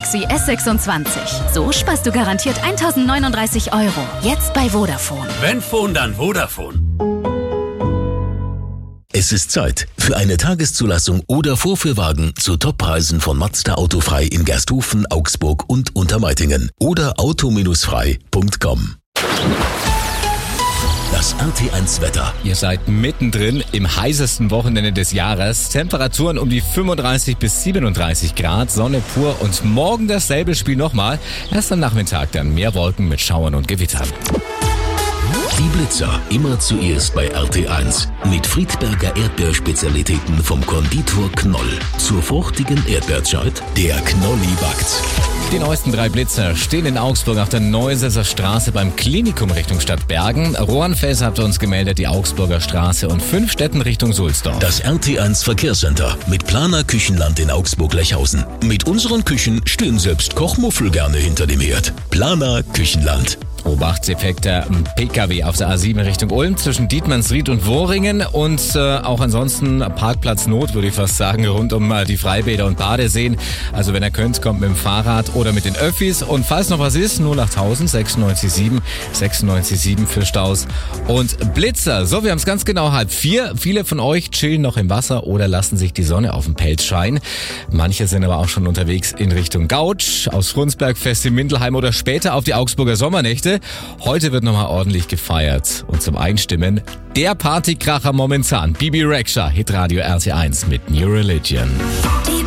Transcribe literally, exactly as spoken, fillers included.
Galaxy S sechsundzwanzig. So sparst du garantiert eintausendneununddreißig Euro. Jetzt bei Vodafone. Wenn Phone, dann Vodafone. Es ist Zeit für eine Tageszulassung oder Vorführwagen zu Toppreisen von Mazda Autofrei in Gersthofen, Augsburg und Untermeitingen oder auto frei punkt com. Das R T eins Wetter. Ihr seid mittendrin im heißesten Wochenende des Jahres. Temperaturen um die fünfunddreißig bis siebenunddreißig Grad, Sonne pur und morgen dasselbe Spiel nochmal. Erst am Nachmittag dann mehr Wolken mit Schauern und Gewittern. Die Blitzer immer zuerst bei R T eins. Mit Friedberger Erdbeerspezialitäten vom Konditor Knoll. Zur fruchtigen Erdbeerzeit, der Knolli backt. Die neuesten drei Blitzer stehen in Augsburg auf der Neusesser Straße beim Klinikum Richtung Stadt Bergen. Rohrenfels habt ihr uns gemeldet, die Augsburger Straße und fünf Städten Richtung Sulzdorf. Das R T eins Verkehrscenter mit Planer Küchenland in Augsburg-Lechhausen. Mit unseren Küchen stehen selbst Kochmuffel gerne hinter dem Herd. Planer Küchenland. Obachteffekte P K W auf der A sieben Richtung Ulm zwischen Dietmannsried und Wohringen und äh, auch ansonsten Parkplatznot, würde ich fast sagen, rund um äh, die Freibäder und Badeseen. Also wenn ihr könnt, kommt mit dem Fahrrad oder mit den Öffis. Und falls noch was ist, null achttausend sechsundneunzig sieben sechsundneunzig sieben für Staus und Blitzer. So, wir haben es ganz genau halb vier. Viele von euch chillen noch im Wasser oder lassen sich die Sonne auf den Pelz scheinen. Manche sind aber auch schon unterwegs in Richtung Gautsch, aus Frunsbergfest in Mindelheim oder später auf die Augsburger Sommernächte. Heute wird nochmal ordentlich gefeiert. Und zum Einstimmen der Partykracher momentan. Bibi Rexha, Hitradio R T eins mit New Religion.